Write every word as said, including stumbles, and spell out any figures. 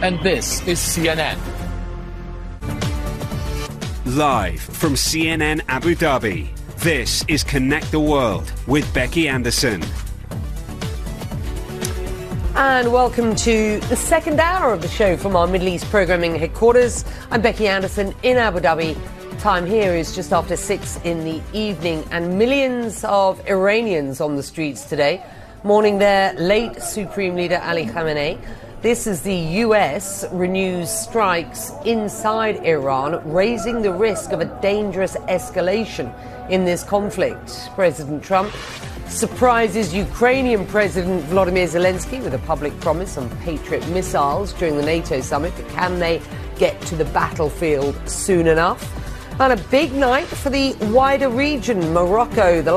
and this is C N N. Live from C N N Abu Dhabi, this is Connect the World with Becky Anderson. And welcome to the second hour of the show from our Middle East programming headquarters. I'm Becky Anderson in Abu Dhabi. Time here is just after six in the evening, and millions of Iranians on the streets today, mourning their late Supreme Leader Ali Khamenei. This as the U S renews strikes inside Iran, raising the risk of a dangerous escalation in this conflict. President Trump surprises Ukrainian President Volodymyr Zelensky with a public promise on Patriot missiles during the NATO summit. But can they get to the battlefield soon enough? And a big night for the wider region. Morocco, the